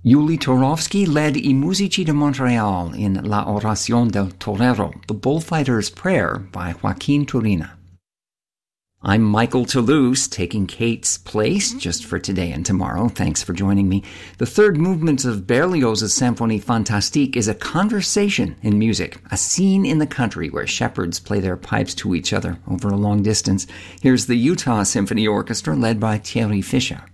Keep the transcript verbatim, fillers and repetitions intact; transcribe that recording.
Yuli Torovsky led I Musici de Montréal in La Oración del Torero, The Bullfighter's Prayer by Joaquin Turina. I'm Michael Toulouse, taking Kate's place just for today and tomorrow. Thanks for joining me. The third movement of Berlioz's Symphonie Fantastique is a conversation in music, a scene in the country where shepherds play their pipes to each other over a long distance. Here's the Utah Symphony Orchestra led by Thierry Fischer.